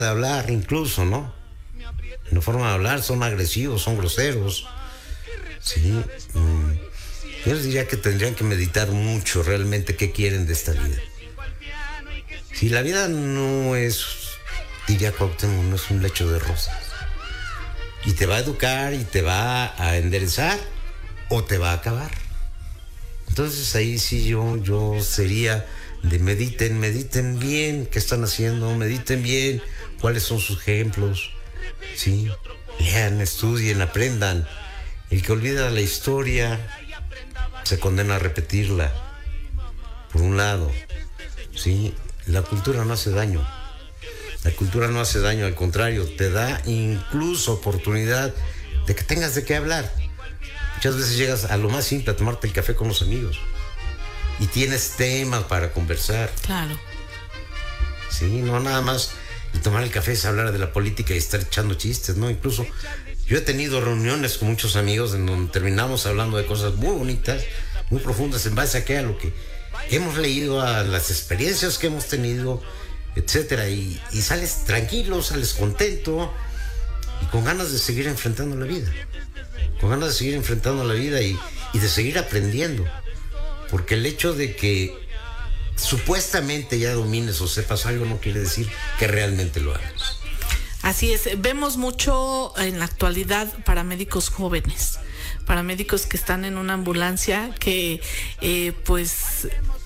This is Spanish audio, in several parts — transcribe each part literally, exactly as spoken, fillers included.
de hablar incluso, ¿no? En la forma de hablar son agresivos, son groseros. Sí. Mm. Yo les diría que tendrían que meditar mucho realmente qué quieren de esta vida. Si la vida no es, diría Cuauhtémoc, no es un lecho de rosas. Y te va a educar y te va a enderezar o te va a acabar. Entonces ahí sí yo, yo sería de mediten, mediten bien qué están haciendo, mediten bien cuáles son sus ejemplos. Sí, lean, estudien, aprendan. El que olvida la historia se condena a repetirla. Por un lado, sí, la cultura no hace daño. La cultura no hace daño, al contrario, te da incluso oportunidad de que tengas de qué hablar. Muchas veces llegas a lo más simple, a tomarte el café con los amigos y tienes temas para conversar. Claro. Sí, no nada más y tomar el café es hablar de la política y estar echando chistes, ¿no? Incluso yo he tenido reuniones con muchos amigos en donde terminamos hablando de cosas muy bonitas, muy profundas, en base a qué, a lo que hemos leído, a las experiencias que hemos tenido, etcétera, y, y sales tranquilo, sales contento y con ganas de seguir enfrentando la vida, con ganas de seguir enfrentando la vida y, y de seguir aprendiendo, porque el hecho de que supuestamente ya domines o sepas algo no quiere decir que realmente lo hagas. Así es, vemos mucho en la actualidad paramédicos jóvenes, paramédicos que están en una ambulancia que eh, pues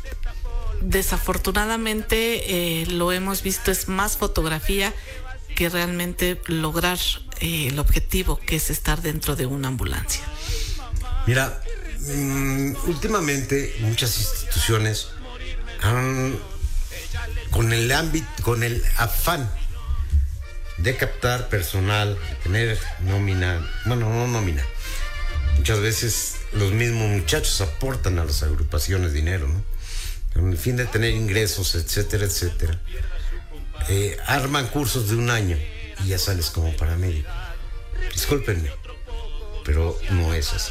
desafortunadamente eh, lo hemos visto, es más fotografía que realmente lograr eh, el objetivo, que es estar dentro de una ambulancia. Mira, mmm, últimamente muchas instituciones han, con el ámbito, con el afán de captar personal, de tener nómina, bueno, no nómina, muchas veces los mismos muchachos aportan a las agrupaciones dinero, ¿no? Con el fin de tener ingresos, etcétera, etcétera. Eh, arman cursos de un año y ya sales como paramédico. Discúlpenme, pero no es así.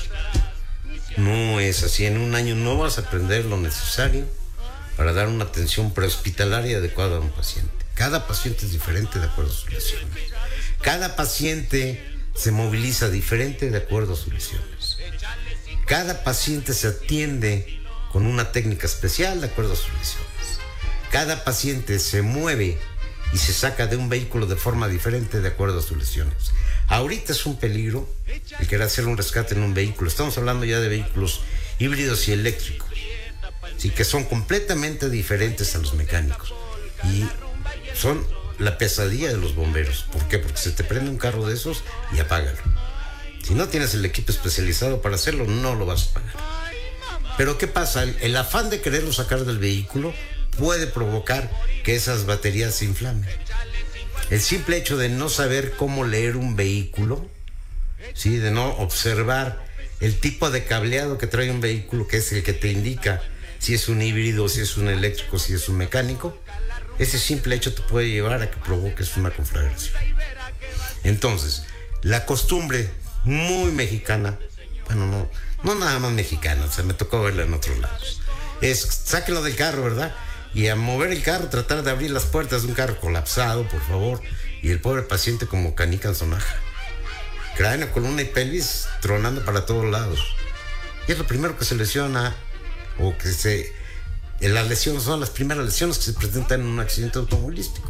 No es así. En un año no vas a aprender lo necesario para dar una atención prehospitalaria adecuada a un paciente. Cada paciente es diferente de acuerdo a sus lesiones. Cada paciente se moviliza diferente de acuerdo a sus lesiones. Cada paciente se atiende con una técnica especial de acuerdo a sus lesiones. Cada paciente se mueve y se saca de un vehículo de forma diferente de acuerdo a sus lesiones. Ahorita es un peligro el querer hacer un rescate en un vehículo. Estamos hablando ya de vehículos híbridos y eléctricos, sí, que son completamente diferentes a los mecánicos y son la pesadilla de los bomberos. ¿Por qué? Porque se te prende un carro de esos y apágalo. Si no tienes el equipo especializado para hacerlo, no lo vas a pagar. Pero ¿qué pasa? El, el afán de quererlo sacar del vehículo puede provocar que esas baterías se inflamen. El simple hecho de no saber cómo leer un vehículo, ¿sí? De no observar el tipo de cableado que trae un vehículo, que es el que te indica si es un híbrido, si es un eléctrico, si es un mecánico, ese simple hecho te puede llevar a que provoques una conflagración. Entonces, la costumbre muy mexicana, bueno, no, no nada más mexicana, o sea, me tocó verla en otros lados, es sáquenlo del carro, ¿verdad? Y a mover el carro, tratar de abrir las puertas de un carro colapsado, por favor, y el pobre paciente como canica en sonaja, cráneo, columna y pelvis tronando para todos lados. Y es lo primero que se lesiona, o que se... Las lesiones son las primeras lesiones que se presentan en un accidente automovilístico.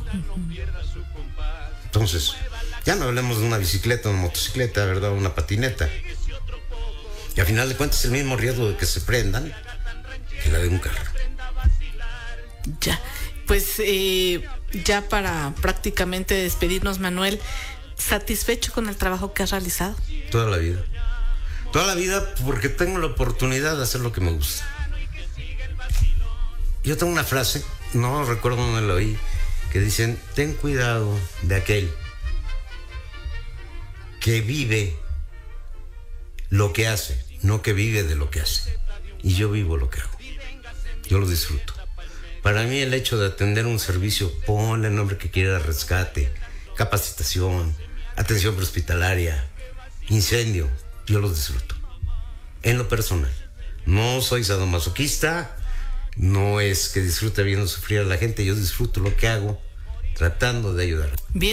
Entonces, ya no hablemos de una bicicleta, una motocicleta, ¿verdad? Una patineta. Y al final de cuentas es el mismo riesgo de que se prendan que la de un carro. Ya, pues eh, ya para prácticamente despedirnos, Manuel, ¿satisfecho con el trabajo que has realizado? Toda la vida. Toda la vida, porque tengo la oportunidad de hacer lo que me gusta. Yo tengo una frase, no recuerdo dónde la oí, que dicen: ten cuidado de aquel que vive lo que hace, no que vive de lo que hace. Y yo vivo lo que hago. Yo lo disfruto. Para mí el hecho de atender un servicio, ponle el nombre que quiera, rescate, capacitación, atención prehospitalaria, incendio, yo lo disfruto. En lo personal. No soy sadomasoquista, no es que disfrute viendo sufrir a la gente, yo disfruto lo que hago tratando de ayudar. Bien.